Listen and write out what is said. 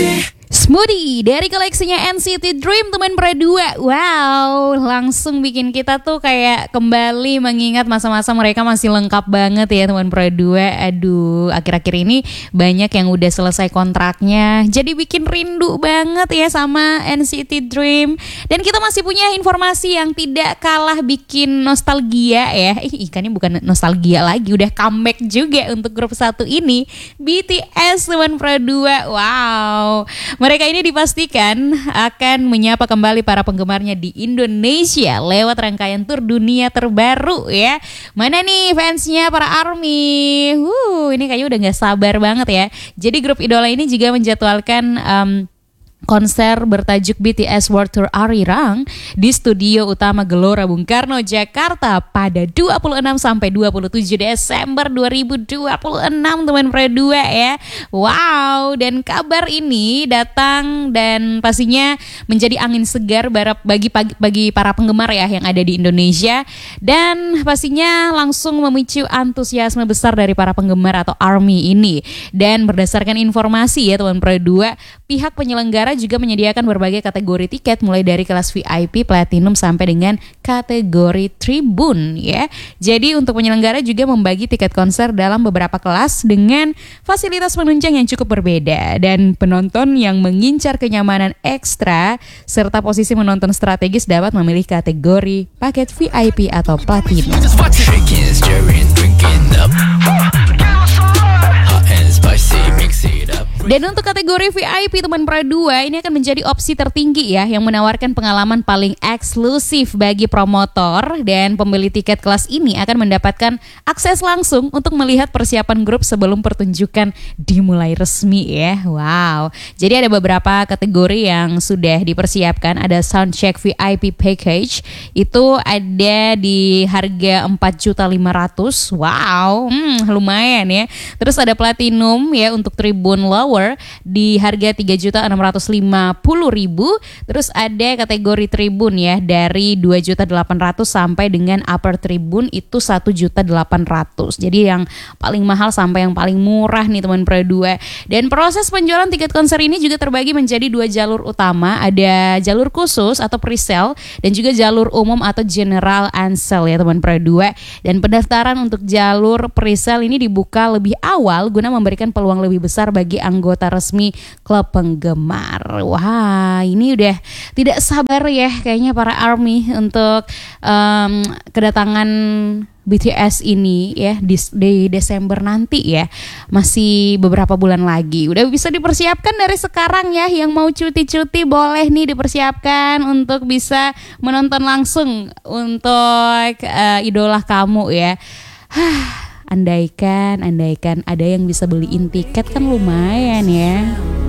Smoothie dari koleksinya NCT Dream teman berdua. Wow, langsung bikin kita tuh kayak kembali mengingat masa-masa mereka masih lengkap banget ya teman berdua. Aduh, akhir-akhir ini banyak yang udah selesai kontraknya. Jadi bikin rindu banget ya sama NCT Dream. Dan kita masih punya informasi yang tidak kalah bikin nostalgia ya. Ikannya bukan nostalgia lagi, udah comeback juga untuk grup satu ini, BTS teman berdua. Wow. Mereka ini dipastikan akan menyapa kembali para penggemarnya di Indonesia lewat rangkaian tur dunia terbaru ya. Mana nih fansnya para ARMY? Ini kayaknya udah gak sabar banget ya. Jadi grup idola ini juga menjadwalkan konser bertajuk BTS World Tour Arirang di studio utama Gelora Bung Karno, Jakarta pada 26 sampai 27 Desember 2026 teman berdua ya. Wow, dan kabar ini datang dan pastinya menjadi angin segar bagi para penggemar ya yang ada di Indonesia, dan pastinya langsung memicu antusiasme besar dari para penggemar atau ARMY ini. Dan berdasarkan informasi ya teman berdua, pihak penyelenggara juga menyediakan berbagai kategori tiket mulai dari kelas VIP, Platinum sampai dengan kategori Tribun ya. Jadi untuk penyelenggara juga membagi tiket konser dalam beberapa kelas dengan fasilitas penunjang yang cukup berbeda, dan penonton yang mengincar kenyamanan ekstra serta posisi menonton strategis dapat memilih kategori paket VIP atau Platinum. Dan untuk kategori VIP teman berdua ini akan menjadi opsi tertinggi ya, yang menawarkan pengalaman paling eksklusif bagi promotor, dan pembeli tiket kelas ini akan mendapatkan akses langsung untuk melihat persiapan grup sebelum pertunjukan dimulai resmi ya. Wow. Jadi ada beberapa kategori yang sudah dipersiapkan. Ada Soundcheck VIP Package, itu ada di harga 4.500.000. Wow, lumayan ya. Terus ada Platinum ya untuk Tribun Lower di harga 3.650.000. Terus ada kategori Tribun ya dari 2.800.000 sampai dengan Upper Tribun itu 1.800.000. Jadi yang paling mahal sampai yang paling murah nih teman berdua. Dan proses penjualan tiket konser ini juga terbagi menjadi dua jalur utama. Ada jalur khusus atau pre-sale dan juga jalur umum atau general and sale ya teman berdua. Dan pendaftaran untuk jalur pre-sale ini dibuka lebih awal guna memberikan peluang lebih besar bagi anggota resmi klub penggemar. Wah, ini udah tidak sabar ya kayaknya para ARMY untuk kedatangan BTS ini ya di Desember nanti ya. Masih beberapa bulan lagi. Udah bisa dipersiapkan dari sekarang ya. Yang mau cuti-cuti boleh nih dipersiapkan untuk bisa menonton langsung untuk idola kamu ya. Andaikan ada yang bisa beliin tiket kan lumayan ya.